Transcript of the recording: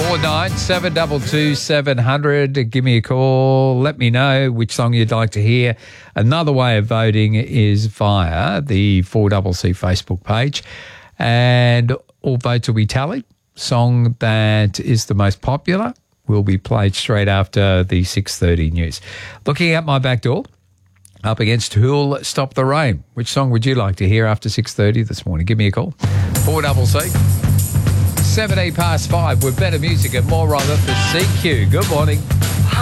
0449 722 700. Give me a call. Let me know which song you'd like to hear. Another way of voting is via the 4CC Facebook page, and all votes will be tallied. Song that is the most popular will be played straight after the 6:30 news. Looking at my back door, up against Who'll Stop the Rain. Which song would you like to hear after 6:30 this morning? Give me a call. 4CC. 17 past 5 with better music and more rather for CQ. Good morning.